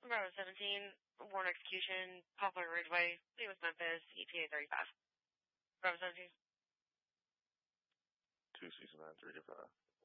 Bravo 17, Warren Execution, Poplar Ridgeway, Lewis Memphis, ETA 35. Bravo 17. 269, 3 to 5.